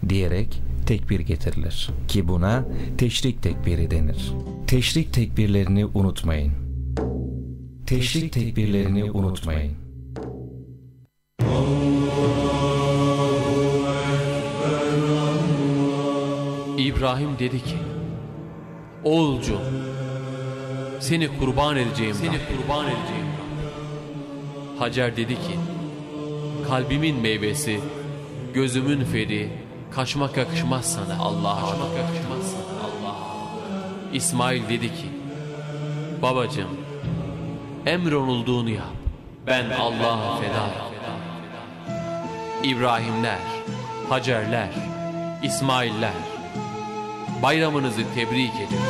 diyerek tekbir getirilir ki buna teşrik tekbiri denir. Teşrik tekbirlerini unutmayın. Teşrik tekbirlerini unutmayın. İbrahim dedi ki: Oğulcuğum, seni kurban edeceğim. Hacer dedi ki: kalbimin meyvesi, gözümün feri, kaçmak yakışmaz sana Allah'a. İsmail dedi ki: babacığım, emrolunduğunu yap, ben Allah'a fedayım. İbrahimler, Hacerler, İsmailler, bayramınızı tebrik ediyorum.